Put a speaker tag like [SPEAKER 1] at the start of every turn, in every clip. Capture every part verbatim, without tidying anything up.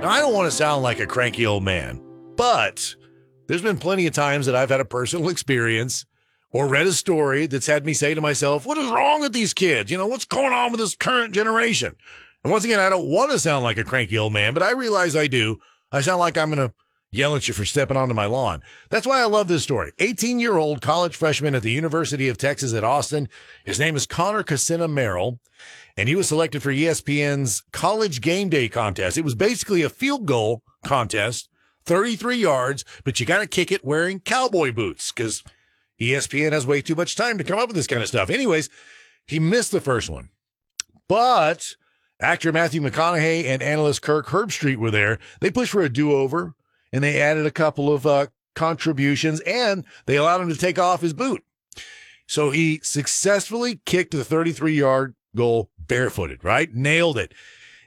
[SPEAKER 1] Now, I don't want to sound like a cranky old man, but there's been plenty of times that I've had a personal experience or read a story that's had me say to myself, what is wrong with these kids? You know, what's going on with this current generation? And once again, I don't want to sound like a cranky old man, but I realize I do. I sound like I'm going to yell at you for stepping onto my lawn. That's why I love this story. eighteen-year-old college freshman at the University of Texas at Austin. His name is Connor Cassina Merrill, and he was selected for E S P N's College Game Day contest. It was basically a field goal contest, thirty-three yards, but you got to kick it wearing cowboy boots because E S P N has way too much time to come up with this kind of stuff. Anyways, he missed the first one, but actor Matthew McConaughey and analyst Kirk Herbstreit were there. They pushed for a do-over, and they added a couple of uh, contributions, and they allowed him to take off his boot. So he successfully kicked the thirty-three-yard goal barefooted, right? Nailed it.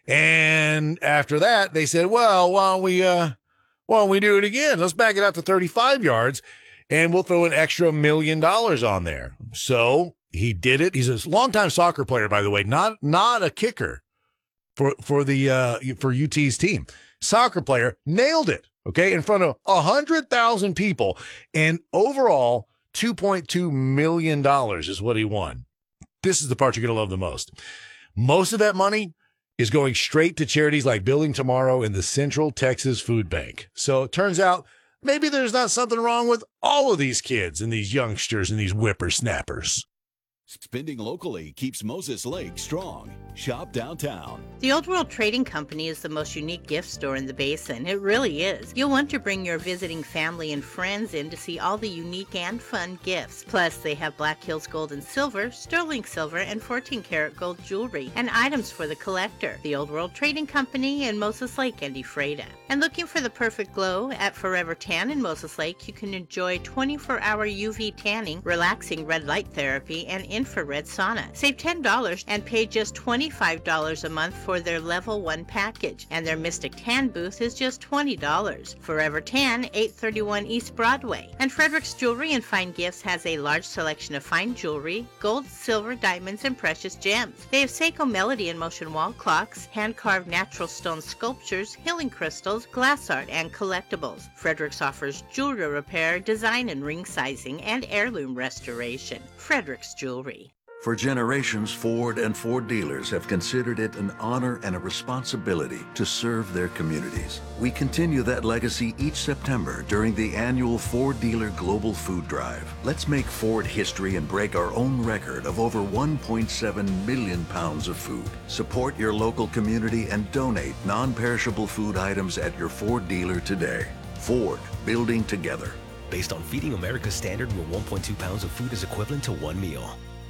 [SPEAKER 1] And after that, they said, well, why don't we, uh, why don't we do it again? Let's back it out to thirty-five yards, and we'll throw an extra million dollars on there. So he did it. He's a longtime soccer player, by the way, not not a kicker for for the uh, for U T's team. Soccer player, nailed it. Okay, in front of one hundred thousand people. And overall, two point two million dollars is what he won. This is the part you're going to love the most. Most of that money is going straight to charities like Building Tomorrow and the Central Texas Food Bank. So it turns out maybe there's not something wrong with all of these kids and these youngsters and these whippersnappers.
[SPEAKER 2] Spending locally keeps Moses Lake strong. Shop downtown.
[SPEAKER 3] The Old World Trading Company is the most unique gift store in the basin. It really is. You'll want to bring your visiting family and friends in to see all the unique and fun gifts. Plus, they have Black Hills Gold and Silver, Sterling Silver, and fourteen karat gold jewelry, and items for the collector. The Old World Trading Company in Moses Lake and Ephrata. And looking for the perfect glow? At Forever Tan in Moses Lake, you can enjoy twenty-four hour U V tanning, relaxing red light therapy, and infrared sauna. Save ten dollars and pay just twenty-five dollars a month for their level one package. And their Mystic Tan booth is just twenty dollars. Forever Tan, eight thirty-one East Broadway. And Frederick's Jewelry and Fine Gifts has a large selection of fine jewelry, gold, silver, diamonds, and precious gems. They have Seiko Melody and Motion wall clocks, hand-carved natural stone sculptures, healing crystals, glass art, and collectibles. Frederick's offers jewelry repair, design and ring sizing, and heirloom restoration. Frederick's Jewelry.
[SPEAKER 4] For generations, Ford and Ford dealers have considered it an honor and a responsibility to serve their communities. We continue that legacy each September during the annual Ford Dealer Global Food Drive. Let's make Ford history and break our own record of over one point seven million pounds of food. Support your local community and donate non-perishable food items at your Ford dealer today. Ford, building together.
[SPEAKER 5] Based on Feeding America's standard, where one point two pounds of food is equivalent to one meal.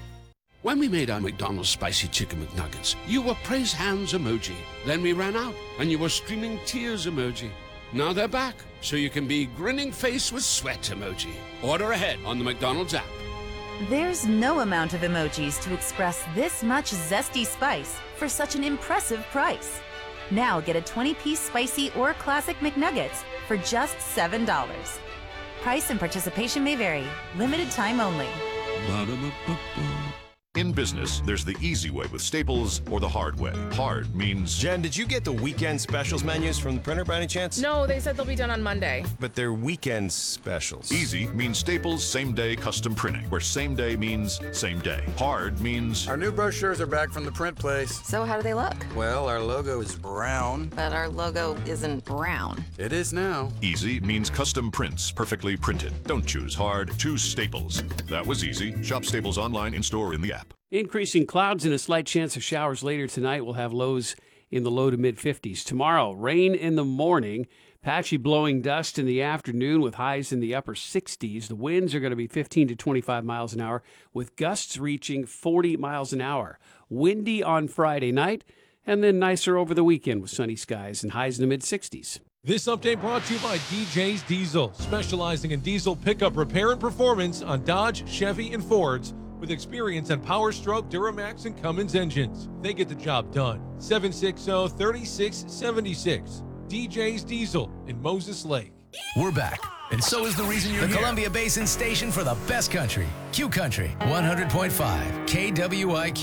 [SPEAKER 6] When we made our McDonald's Spicy Chicken McNuggets, you were praise hands emoji. Then we ran out, and you were streaming tears emoji. Now they're back, so you can be grinning face with sweat emoji. Order ahead on the McDonald's app.
[SPEAKER 7] There's no amount of emojis to express this much zesty spice for such an impressive price. Now get a twenty-piece spicy or classic McNuggets for just seven dollars. Price and participation may vary. Limited time only.
[SPEAKER 6] Ba-da-ba-ba-ba.
[SPEAKER 8] In business, there's the easy way with Staples or the hard way. Hard means...
[SPEAKER 9] Jen, did you get the weekend specials menus from the printer by any chance?
[SPEAKER 10] No, they said they'll be done on Monday.
[SPEAKER 9] But they're weekend specials.
[SPEAKER 8] Easy means Staples same-day custom printing, where same-day means same day. Hard means...
[SPEAKER 11] Our new brochures are back from the print place.
[SPEAKER 12] So how do they look?
[SPEAKER 11] Well, our logo is brown.
[SPEAKER 12] But our logo isn't brown.
[SPEAKER 11] It is now.
[SPEAKER 8] Easy means custom prints, perfectly printed. Don't choose hard, choose Staples. That was easy. Shop Staples online, in-store, in the app.
[SPEAKER 13] Increasing clouds and a slight chance of showers later tonight. We'll have lows in the low to mid fifties. Tomorrow, rain in the morning, patchy blowing dust in the afternoon with highs in the upper sixties. The winds are going to be fifteen to twenty-five miles an hour with gusts reaching forty miles an hour. Windy on Friday night and then nicer over the weekend with sunny skies and highs in the mid sixties.
[SPEAKER 14] This update brought to you by D J's Diesel, specializing in diesel pickup repair and performance on Dodge, Chevy, and Fords. With experience on Power Stroke, Duramax, and Cummins engines. They get the job done. seven six zero, three six seven six. D J's Diesel in Moses Lake.
[SPEAKER 5] We're back, and so is the reason you're the here. The Columbia Basin station for the best country. Q Country, one hundred point five K W I Q.